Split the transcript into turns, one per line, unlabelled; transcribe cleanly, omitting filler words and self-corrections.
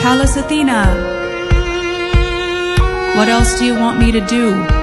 Pallas Athena, what else do you want me to do?